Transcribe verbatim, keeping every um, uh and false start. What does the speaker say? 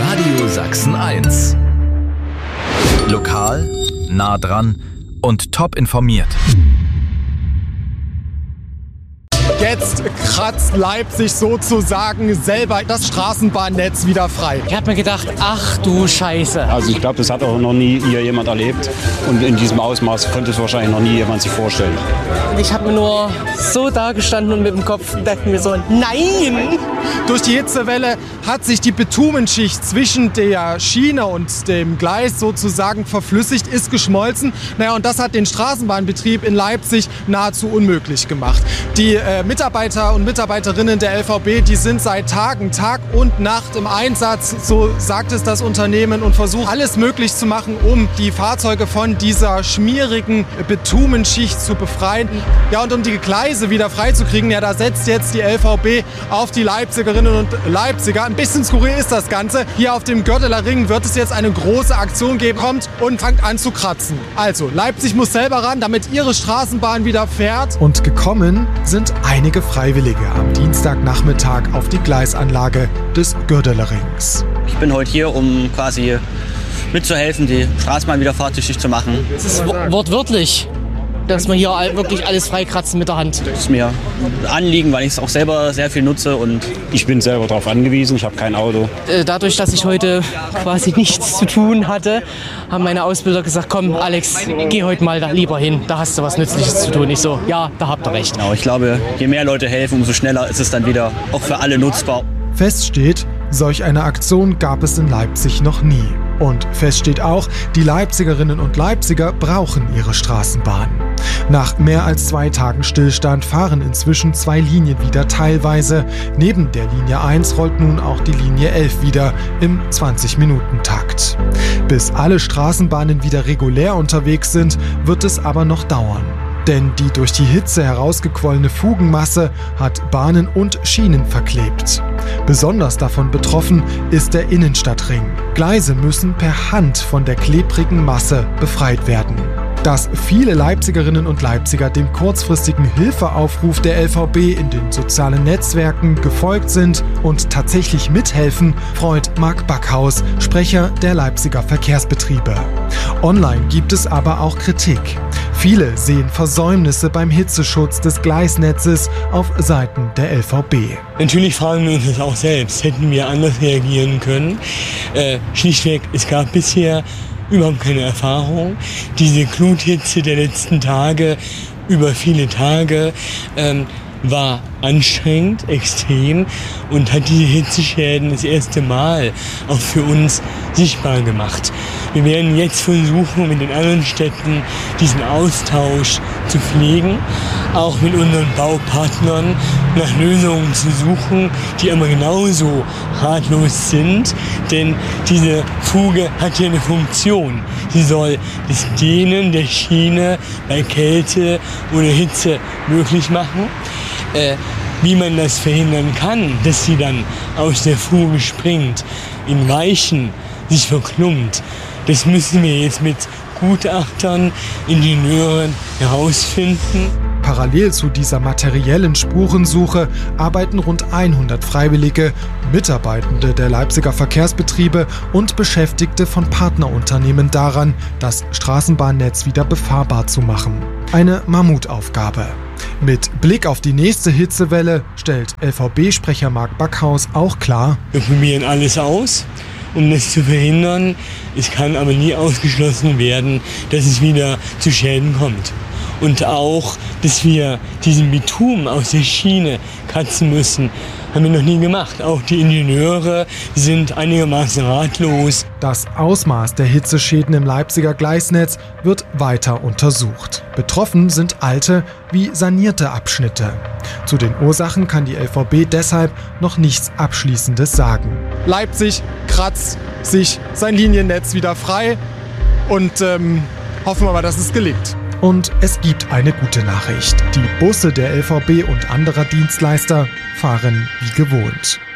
Radio Sachsen eins. Lokal, nah dran und top informiert. Jetzt kratzt Leipzig sozusagen selber das Straßenbahnnetz wieder frei. Ich habe mir gedacht, ach du Scheiße. Also ich glaube, das hat auch noch nie hier jemand erlebt. Und in diesem Ausmaß konnte es wahrscheinlich noch nie jemand sich vorstellen. Ich habe mir nur so da gestanden und mit dem Kopf dachte mir so, nein! Durch die Hitzewelle hat sich die Bitumenschicht zwischen der Schiene und dem Gleis sozusagen verflüssigt, ist geschmolzen. Naja, und das hat den Straßenbahnbetrieb in Leipzig nahezu unmöglich gemacht. Die äh, Mitarbeiter und Mitarbeiterinnen der L V B, die sind seit Tagen, Tag und Nacht im Einsatz, so sagt es das Unternehmen, und versuchen alles möglich zu machen, um die Fahrzeuge von dieser schmierigen Bitumenschicht zu befreien. Ja, und um die Gleise wieder freizukriegen, ja, da setzt jetzt die L V B auf die Leipzigerinnen und Leipziger. Ein bisschen skurril ist das Ganze. Hier auf dem Gördeler Ring wird es jetzt eine große Aktion geben, kommt und fängt an zu kratzen. Also, Leipzig muss selber ran, damit ihre Straßenbahn wieder fährt. Und gekommen sind einige Freiwillige am Dienstagnachmittag auf die Gleisanlage des Gördeler Rings. Ich bin heute hier, um quasi mitzuhelfen, die Straßenbahn wieder fahrtüchtig zu machen. Das ist wortwörtlich, dass wir hier wirklich alles freikratzen mit der Hand. Das ist mir ein Anliegen, weil ich es auch selber sehr viel nutze. Und ich bin selber darauf angewiesen, ich habe kein Auto. Dadurch, dass ich heute quasi nichts zu tun hatte, haben meine Ausbilder gesagt, komm Alex, geh heute mal da lieber hin, da hast du was Nützliches zu tun. Ich so, ja, da habt ihr recht. Genau, ich glaube, je mehr Leute helfen, umso schneller ist es dann wieder auch für alle nutzbar. Fest steht, solch eine Aktion gab es in Leipzig noch nie. Und fest steht auch, die Leipzigerinnen und Leipziger brauchen ihre Straßenbahn. Nach mehr als zwei Tagen Stillstand fahren inzwischen zwei Linien wieder teilweise. Neben der Linie eins rollt nun auch die Linie elf wieder im zwanzig-Minuten-Takt. Bis alle Straßenbahnen wieder regulär unterwegs sind, wird es aber noch dauern. Denn die durch die Hitze herausgequollene Fugenmasse hat Bahnen und Schienen verklebt. Besonders davon betroffen ist der Innenstadtring. Gleise müssen per Hand von der klebrigen Masse befreit werden. Dass viele Leipzigerinnen und Leipziger dem kurzfristigen Hilfeaufruf der L V B in den sozialen Netzwerken gefolgt sind und tatsächlich mithelfen, freut Marc Backhaus, Sprecher der Leipziger Verkehrsbetriebe. Online gibt es aber auch Kritik. Viele sehen Versäumnisse beim Hitzeschutz des Gleisnetzes auf Seiten der L V B. Natürlich fragen wir uns das auch selbst. Hätten wir anders reagieren können? Äh, schlichtweg, es gab bisher überhaupt keine Erfahrung. Diese Gluthitze der letzten Tage, über viele Tage, ähm, war anstrengend, extrem und hat diese Hitzeschäden das erste Mal auch für uns sichtbar gemacht. Wir werden jetzt versuchen, mit den anderen Städten diesen Austausch zu pflegen, auch mit unseren Baupartnern nach Lösungen zu suchen, die immer genauso ratlos sind, denn diese Fuge hat ja eine Funktion. Sie soll das Dehnen der Schiene bei Kälte oder Hitze möglich machen. Äh, wie man das verhindern kann, dass sie dann aus der Fuge springt, in Weichen sich verklumpt, das müssen wir jetzt mit Gutachtern, Ingenieuren herausfinden. Parallel zu dieser materiellen Spurensuche arbeiten rund hundert Freiwillige, Mitarbeitende der Leipziger Verkehrsbetriebe und Beschäftigte von Partnerunternehmen daran, das Straßenbahnnetz wieder befahrbar zu machen. Eine Mammutaufgabe. Mit Blick auf die nächste Hitzewelle stellt L V B-Sprecher Marc Backhaus auch klar: Wir probieren alles aus, um das zu verhindern. Es kann aber nie ausgeschlossen werden, dass es wieder zu Schäden kommt. Und auch, dass wir diesen Bitumen aus der Schiene kratzen müssen, haben wir noch nie gemacht. Auch die Ingenieure sind einigermaßen ratlos. Das Ausmaß der Hitzeschäden im Leipziger Gleisnetz wird weiter untersucht. Betroffen sind alte wie sanierte Abschnitte. Zu den Ursachen kann die L V B deshalb noch nichts Abschließendes sagen. Leipzig kratzt sich sein Liniennetz wieder frei und ähm, hoffen wir mal, dass es gelingt. Und es gibt eine gute Nachricht. Die Busse der L V B und anderer Dienstleister fahren wie gewohnt.